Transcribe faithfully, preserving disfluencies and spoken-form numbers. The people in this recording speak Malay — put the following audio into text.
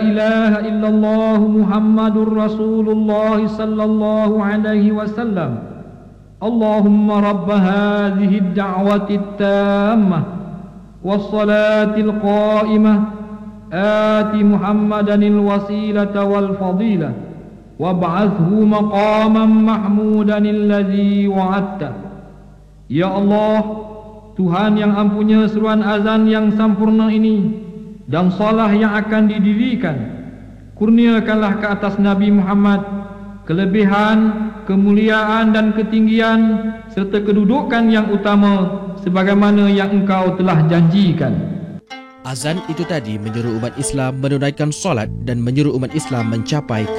إله إلا الله محمد رسول الله صلى الله عليه وسلم اللهم رب هذه الدعوة التامة والصلاة القائمة آت محمدا الوسيلة والفضيلة وابعثه مقاما محمودا الذي وعدته. Ya Allah, Tuhan yang ampunya seruan azan yang sempurna ini dan salah yang akan didirikan, kurniakanlah ke atas Nabi Muhammad kelebihan, kemuliaan dan ketinggian serta kedudukan yang utama sebagaimana yang Engkau telah janjikan. Azan itu tadi menyeru umat Islam menunaikan solat dan menyeru umat Islam mencapai